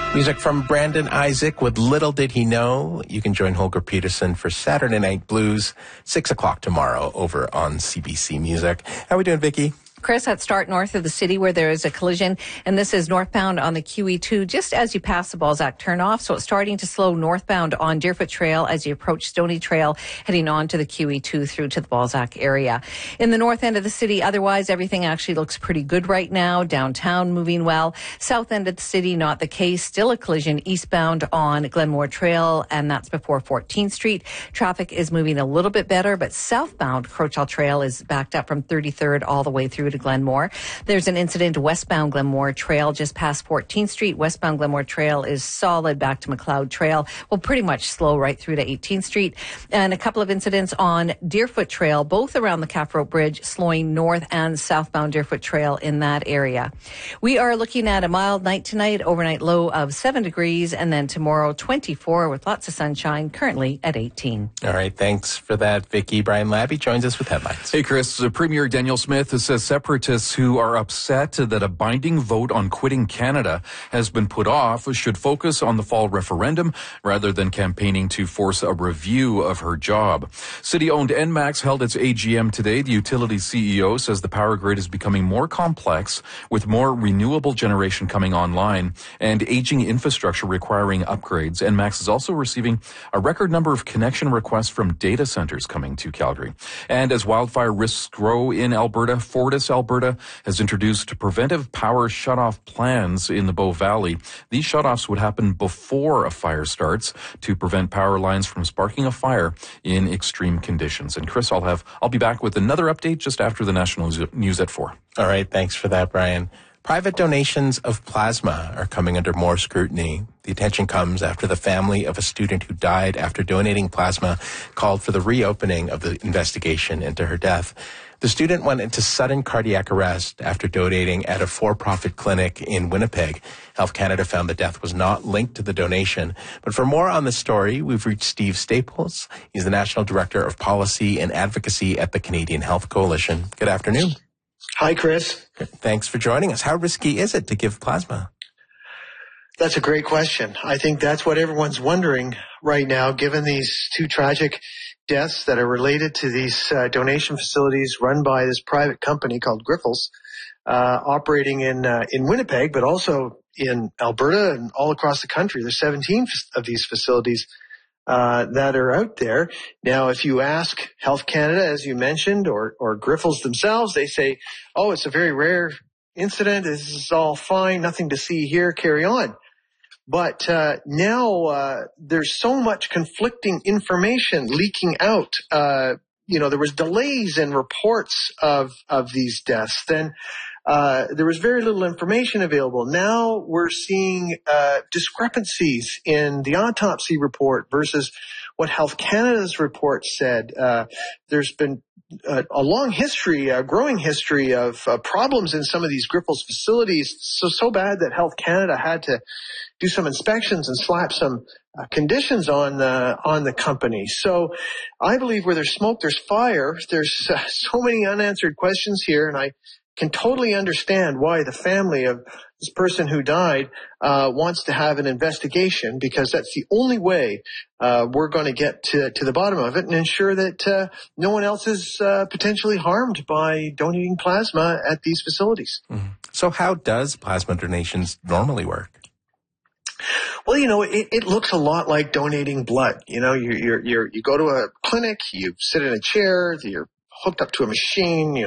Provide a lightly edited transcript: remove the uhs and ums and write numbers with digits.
Music from Brandon Isaac with Little Did He Know. You can join Holger Peterson for Saturday Night Blues, 6 o'clock tomorrow over on CBC Music. How are we doing, Vicki? Chris, at start north of the city where there is a collision, and this is northbound on the QE2 just as you pass the Balzac turnoff. So it's starting to slow northbound on Deerfoot Trail as you approach Stony Trail, heading on to the QE2 through to the Balzac area. In the north end of the city, otherwise, everything actually looks pretty good right now. Downtown moving well. South end of the city, not the case. Still a collision eastbound on Glenmore Trail, and that's before 14th Street. Traffic is moving a little bit better, but southbound Crowchill Trail is backed up from 33rd all the way through to Glenmore. There's an incident westbound Glenmore Trail just past 14th Street. Westbound Glenmore Trail is solid back to McLeod Trail. Well, pretty much slow right through to 18th Street. And a couple of incidents on Deerfoot Trail, both around the Calf Rope Bridge, slowing north and southbound Deerfoot Trail in that area. We are looking at a mild night tonight, overnight low of 7 degrees, and then tomorrow 24 with lots of sunshine, currently at 18. All right, thanks for that, Vicki. Brian Labby joins us with headlines. Hey, Chris. Premier Daniel Smith says separatists who are upset that a binding vote on quitting Canada has been put off should focus on the fall referendum rather than campaigning to force a review of her job. City-owned ENMAX held its AGM today. The utility CEO says the power grid is becoming more complex with more renewable generation coming online and aging infrastructure requiring upgrades. ENMAX is also receiving a record number of connection requests from data centers coming to Calgary. And as wildfire risks grow in Alberta, Fortis Alberta has introduced preventive power shutoff plans in the Bow Valley. These shutoffs would happen before a fire starts to prevent power lines from sparking a fire in extreme conditions. And Chris, I'll be back with another update just after the national news at 4. All right, thanks for that, Brian. Private donations of plasma are coming under more scrutiny. The attention comes after the family of a student who died after donating plasma called for the reopening of the investigation into her death. The student went into sudden cardiac arrest after donating at a for-profit clinic in Winnipeg. Health Canada found the death was not linked to the donation. But for more on the story, we've reached Steve Staples. He's the National Director of Policy and Advocacy at the Canadian Health Coalition. Good afternoon. Hi, Chris. Thanks for joining us. How risky is it to give plasma? That's a great question. I think that's what everyone's wondering right now, given these two tragic deaths that are related to these donation facilities run by this private company called Grifols, operating in Winnipeg, but also in Alberta and all across the country. There's 17 of these facilities that are out there. Now, if you ask Health Canada, as you mentioned, or Grifols themselves, they say, oh, it's a very rare incident. This is all fine. Nothing to see here. Carry on. But now there's so much conflicting information leaking out. There was delays in reports of these deaths. Then there was very little information available. Now we're seeing discrepancies in the autopsy report versus what Health Canada's report said. There's been a long history, a growing history of problems in some of these Grifols facilities, so bad that Health Canada had to do some inspections and slap some conditions on the company. So I believe where there's smoke, there's fire. There's so many unanswered questions here, and I can totally understand why the family of this person who died wants to have an investigation, because that's the only way we're going to get to the bottom of it and ensure that no one else is potentially harmed by donating plasma at these facilities. Mm-hmm. So how does plasma donations normally work? Well, it looks a lot like donating blood. You go to a clinic, you sit in a chair, you're hooked up to a machine,